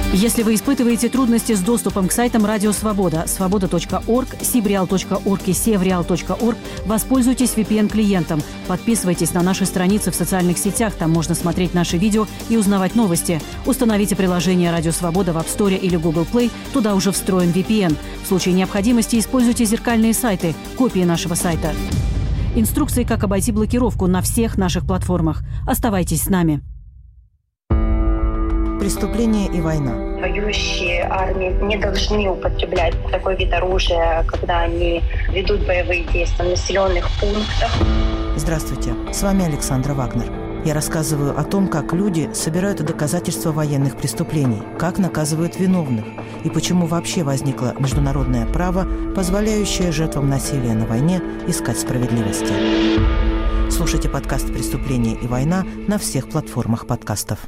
Если вы испытываете трудности с доступом к сайтам Радио Свобода, свобода.орг, sibreal.org и sevreal.org, воспользуйтесь VPN-клиентом. Подписывайтесь на наши страницы в социальных сетях, там можно смотреть наши видео и узнавать новости. Установите приложение Радио Свобода в App Store или Google Play, туда уже встроен VPN. В случае необходимости используйте зеркальные сайты, копии нашего сайта. Инструкции, как обойти блокировку на всех наших платформах. Оставайтесь с нами. Преступление и война. Воюющие армии не должны употреблять такой вид оружия, когда они ведут боевые действия в населенных пунктах. Здравствуйте, с вами Александра Вагнер. Я рассказываю о том, как люди собирают доказательства военных преступлений, как наказывают виновных и почему вообще возникло международное право, позволяющее жертвам насилия на войне искать справедливости. Слушайте подкаст «Преступление и война» на всех платформах подкастов.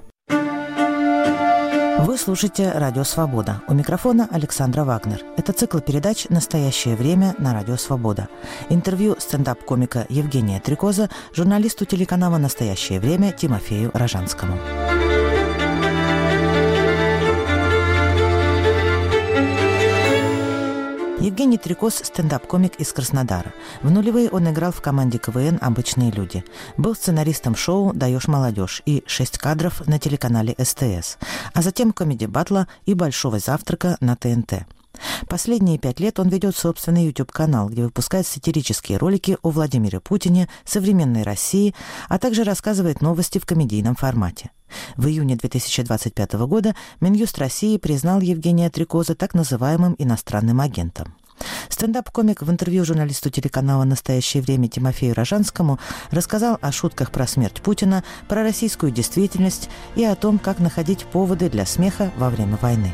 Вы слушаете «Радио Свобода». У микрофона Александра Вагнер. Это цикл передач «Настоящее время» на Радио Свобода. Интервью стендап-комика Евгения Трикоза журналисту телеканала «Настоящее время» Тимофею Рожанскому. Евгений Трикоз – стендап-комик из Краснодара. В нулевые он играл в команде КВН «Обычные люди». Был сценаристом шоу «Даешь молодежь» и «6 кадров» на телеканале СТС, а затем комеди-батла и «Большого завтрака» на ТНТ. Последние 5 лет он ведет собственный YouTube-канал, где выпускает сатирические ролики о Владимире Путине, современной России, а также рассказывает новости в комедийном формате. В июне 2025 года Минюст России признал Евгения Трикоза так называемым иностранным агентом. Стендап-комик в интервью журналисту телеканала «Настоящее время» Тимофею Рожанскому рассказал о шутках про смерть Путина, про российскую действительность и о том, как находить поводы для смеха во время войны.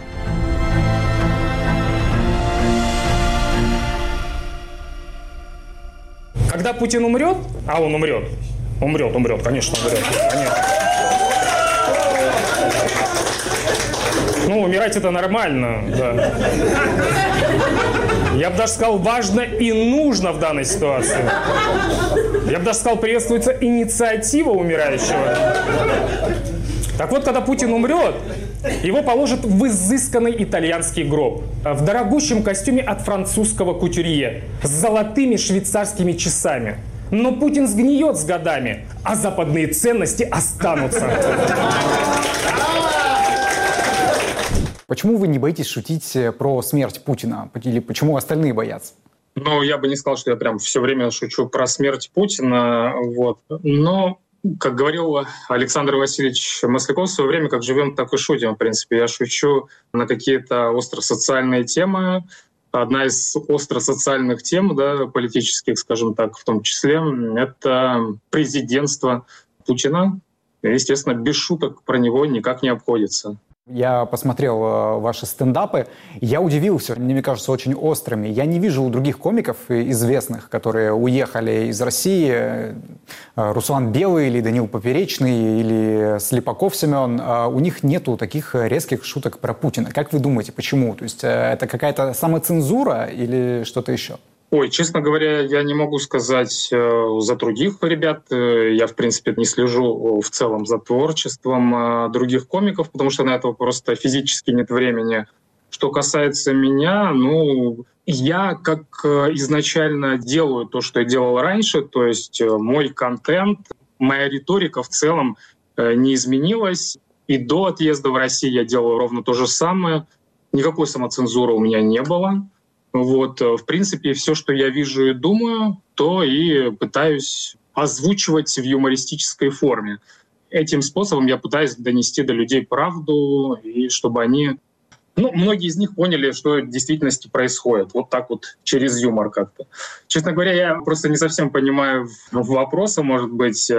Когда Путин умрет, а он умрет, конечно, умрет, конечно. Ну, умирать это нормально, да. Я бы даже сказал, важно и нужно в данной ситуации. Я бы даже сказал, приветствуется инициатива умирающего. Так вот, когда Путин умрет, его положат в изысканный итальянский гроб, в дорогущем костюме от французского кутюрье, с золотыми швейцарскими часами. Но Путин сгниет с годами, а западные ценности останутся. Почему вы не боитесь шутить про смерть Путина? Или почему остальные боятся? Ну, я бы не сказал, что я прям все время шучу про смерть Путина. Вот. Но, как говорил Александр Васильевич Масляков в свое время, как живем, так и шутим. В принципе, я шучу на какие-то остросоциальные темы. Одна из остросоциальных тем, да, политических, скажем так, в том числе, это президентство Путина. И, естественно, без шуток про него никак не обходится. Я посмотрел ваши стендапы, я удивился, мне кажется, очень острыми. Я не вижу у других комиков известных, которые уехали из России, Руслан Белый или Данил Поперечный или Слепаков Семен, у них нету таких резких шуток про Путина. Как вы думаете, почему? То есть это какая-то самоцензура или что-то еще? Ой, честно говоря, я не могу сказать за других ребят. Я, в принципе, не слежу в целом за творчеством других комиков, потому что на это просто физически нет времени. Что касается меня, я как изначально делаю то, что я делал раньше, то есть мой контент, моя риторика в целом не изменилась. И до отъезда в Россию я делал ровно то же самое. Никакой самоцензуры у меня не было. Вот, в принципе, все, что я вижу и думаю, то и пытаюсь озвучивать в юмористической форме. Этим способом я пытаюсь донести до людей правду, и чтобы они... многие из них поняли, что в действительности происходит. Вот так вот, через юмор как-то. Честно говоря, я просто не совсем понимаю вопроса, может быть.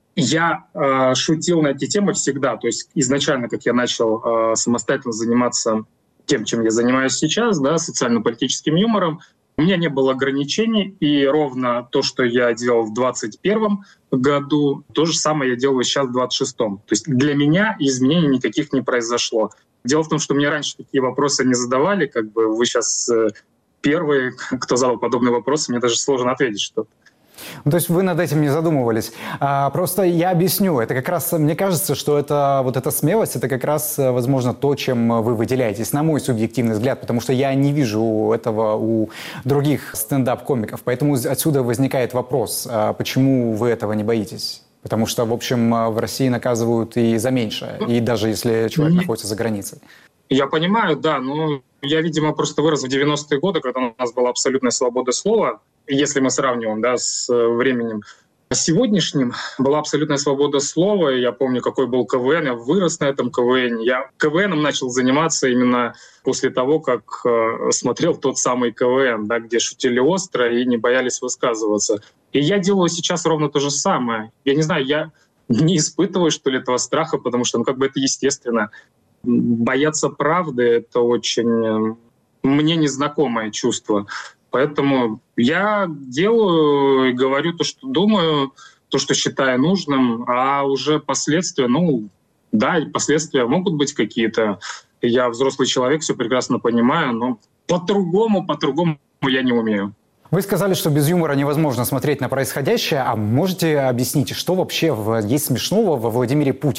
Я шутил на эти темы всегда. То есть изначально, как я начал самостоятельно заниматься тем, чем я занимаюсь сейчас, да, социально-политическим юмором, у меня не было ограничений, и ровно то, что я делал в 2021 году, то же самое я делаю сейчас в 2026. То есть для меня изменений никаких не произошло. Дело в том, что мне раньше такие вопросы не задавали, как бы вы сейчас первые, кто задал подобные вопросы, мне даже сложно ответить что-то. Ну, то есть вы над этим не задумывались. Просто я объясню. Это как раз, мне кажется, что это, вот эта смелость, это как раз, возможно, то, чем вы выделяетесь, на мой субъективный взгляд, потому что я не вижу этого у других стендап-комиков. Поэтому отсюда возникает вопрос, почему вы этого не боитесь? Потому что, в общем, в России наказывают и за меньшее, и даже если человек находится за границей. Я понимаю, да, но я, видимо, просто вырос в 90-е годы, когда у нас была абсолютная свобода слова. Если мы сравниваем, да, с временем сегодняшним, была абсолютная свобода слова. Я помню, какой был КВН, я вырос на этом КВН. Я КВНом начал заниматься именно после того, как смотрел тот самый КВН, да, где шутили остро и не боялись высказываться. И я делаю сейчас ровно то же самое. Я не знаю, я не испытываю, что ли, этого страха, потому что, как бы это естественно. Бояться правды — это очень мне незнакомое чувство. Поэтому я делаю и говорю то, что думаю, то, что считаю нужным, а уже последствия, да, последствия могут быть какие-то. Я взрослый человек, все прекрасно понимаю, но по-другому я не умею. Вы сказали, что без юмора невозможно смотреть на происходящее, а можете объяснить, что вообще есть смешного во Владимире Путине?